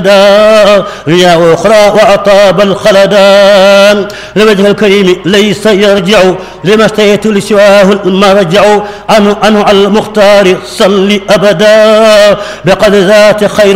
رياء أخرى وأطاب الخلدان لوجه الكريم ليس يرجع لما اشتهيت لسواه المرجع عنه المختار صل أبدا بقدر ذات خير